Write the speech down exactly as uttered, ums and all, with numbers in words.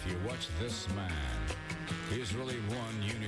you watch this man. He's really won Union